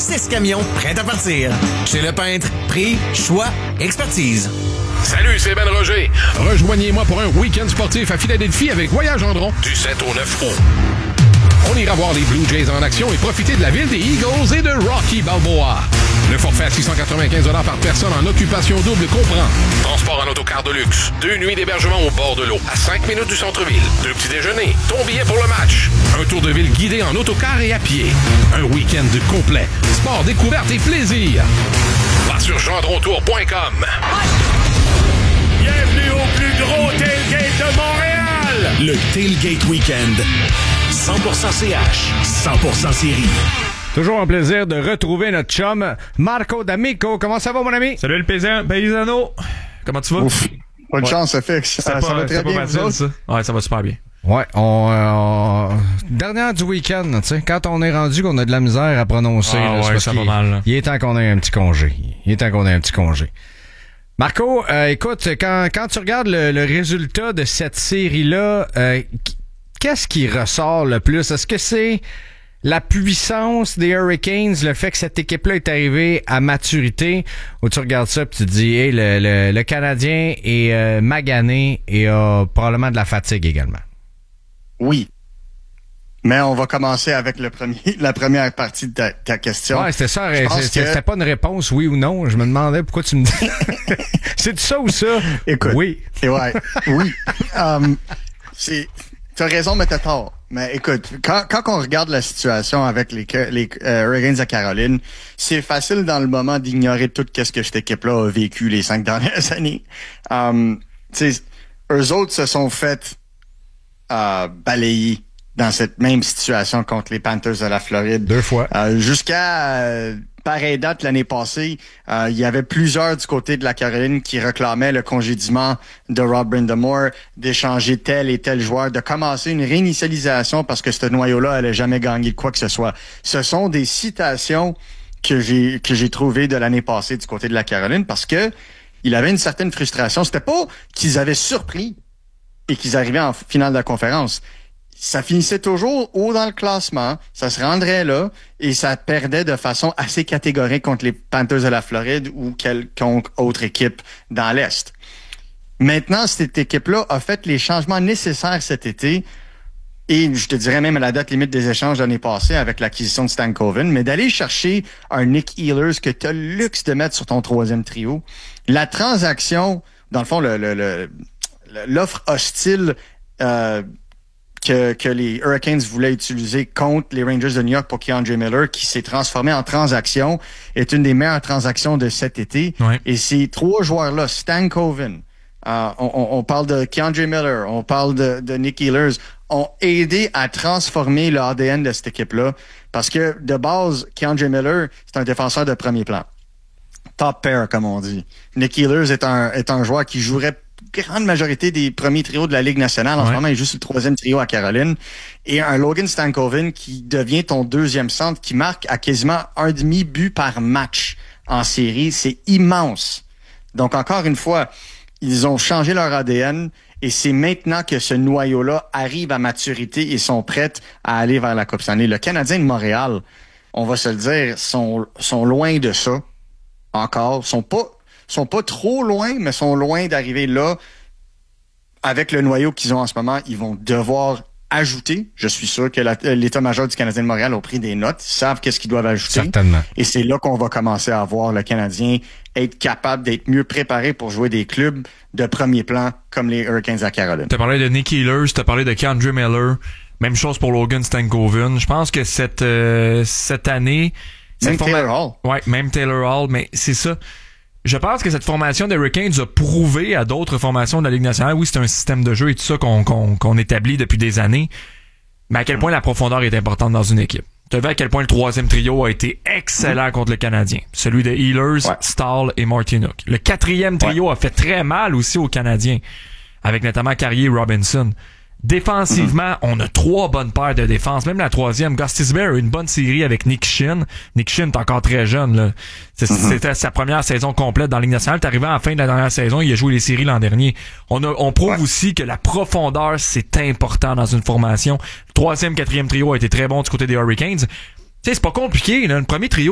6 camions prêts à partir. Chez Le Peintre, prix, choix, expertise. Salut, c'est Ben Roger. Rejoignez-moi pour un week-end sportif à Philadelphie avec Voyage Gendron du 7 au 9 août. On ira voir les Blue Jays en action et profiter de la ville des Eagles et de Rocky Balboa. Le forfait à 695 $ par personne en occupation double comprend transport en autocar de luxe, 2 nuits d'hébergement au bord de l'eau, à 5 minutes du centre-ville, 2 petits déjeuners, ton billet pour le match, un tour de ville guidé en autocar et à pied, un week-end complet, sport, découverte et plaisir. Va sur gendrontour.com. Bienvenue au plus gros tailgate de Montréal! Le Tailgate Weekend. 100% CH, 100% série. Toujours un plaisir de retrouver notre chum Marco D'Amico. Comment ça va, mon ami? Salut le paysano. Comment tu vas? Ouf. Bonne chance, ça fait. Ça va très bien. Facile, ça. Ouais, ça va super bien. Ouais, dernière du week-end, tu sais, quand on est rendu qu'on a de la misère à prononcer, là, ouais, ça va mal. Là. Il est temps qu'on ait un petit congé. Marco, écoute, quand tu regardes le résultat de cette série-là, qu'est-ce qui ressort le plus? Est-ce que c'est la puissance des Hurricanes, le fait que cette équipe-là est arrivée à maturité, où tu regardes ça et tu te dis, hey, le Canadien est magané et a probablement de la fatigue également? Oui. Mais on va commencer avec la première partie de ta question. Ouais, c'était ça. C'était pas une réponse, oui ou non. Je me demandais pourquoi tu me dis. C'est ça ou ça? Écoute. Oui. Ouais. Oui. T'as raison, mais t'as tort. Mais écoute, quand on regarde la situation avec les Hurricanes à Caroline, c'est facile dans le moment d'ignorer tout ce que cette équipe-là a vécu les 5 dernières années. Eux autres se sont fait balayer dans cette même situation contre les Panthers de la Floride. 2 fois. Jusqu'à pareille date l'année passée, il y avait plusieurs du côté de la Caroline qui réclamaient le congédiement de Rob Brind'Amour, d'échanger tel et tel joueur, de commencer une réinitialisation parce que ce noyau-là allait jamais gagner quoi que ce soit. Ce sont des citations que j'ai trouvées de l'année passée du côté de la Caroline parce que il avait une certaine frustration. C'était pas qu'ils avaient surpris et qu'ils arrivaient en finale de la conférence. Ça finissait toujours haut dans le classement, ça se rendrait là, et ça perdait de façon assez catégorique contre les Panthers de la Floride ou quelconque autre équipe dans l'Est. Maintenant, cette équipe-là a fait les changements nécessaires cet été, et je te dirais même à la date limite des échanges l'année passée avec l'acquisition de Stan Coven, mais d'aller chercher un Nick Ehlers que tu as le luxe de mettre sur ton 3e trio. La transaction, dans le fond, l'offre hostile que les Hurricanes voulaient utiliser contre les Rangers de New York pour K'Andre Miller, qui s'est transformé en transaction, est une des meilleures transactions de cet été. Ouais. Et ces 3 joueurs-là, Stan Coven, on parle de K'Andre Miller, on parle de Nick Ehlers, ont aidé à transformer le ADN de cette équipe-là. Parce que, de base, K'Andre Miller, c'est un défenseur de premier plan. Top pair, comme on dit. Nick Ehlers est un joueur qui jouerait grande majorité des premiers trios de la Ligue nationale. En ce moment, il joue sur le 3e trio à Caroline. Et un Logan Stankoven qui devient ton 2e centre, qui marque à quasiment 1,5 but par match en série. C'est immense. Donc, encore une fois, ils ont changé leur ADN et c'est maintenant que ce noyau-là arrive à maturité et sont prêts à aller vers la Coupe Stanley. Le Canadien de Montréal, on va se le dire, sont loin de ça. Encore. Sont pas trop loin, mais sont loin d'arriver là. Avec le noyau qu'ils ont en ce moment, ils vont devoir ajouter. Je suis sûr que l'état-major du Canadien de Montréal a pris des notes. Ils savent qu'est-ce qu'ils doivent ajouter. Certainement. Et c'est là qu'on va commencer à voir le Canadien être capable d'être mieux préparé pour jouer des clubs de premier plan comme les Hurricanes à Caroline. T'as parlé de Nick Ehlers, t'as parlé de K'Andre Miller. Même chose pour Logan Stankoven. Je pense que cette année... Même Taylor Hall. Ouais, même Taylor Hall, mais c'est ça. Je pense que cette formation des Hurricanes a prouvé à d'autres formations de la Ligue nationale, oui, c'est un système de jeu et tout ça qu'on établit depuis des années, mais à quel point la profondeur est importante dans une équipe. Tu as vu à quel point le 3e trio a été excellent contre le Canadien. Celui de Ehlers, Stahl et Martinook. Le 4e trio a fait très mal aussi aux Canadiens, avec notamment Carrier et Robinson. Défensivement, on a 3 bonnes paires de défense. Même la 3e, Gostisbehere a une bonne série avec Nick Shin. Nick Shin est encore très jeune, là. C'était sa première saison complète dans la Ligue nationale. T'es arrivé à la fin de la dernière saison, il a joué les séries l'an dernier. On prouve aussi que la profondeur, c'est important dans une formation. Le 3e, 4e trio a été très bon du côté des Hurricanes. Tu sais, c'est pas compliqué, là. Le premier trio,